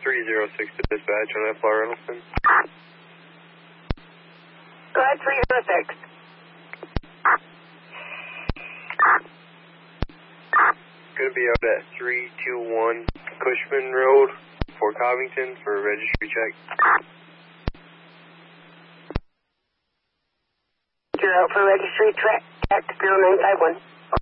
306 to dispatch on FR Reynoldston. Go ahead, 306. Going to be out at 321 Cushman Road, Fort Covington for a registry check. You're out for registry check 0951.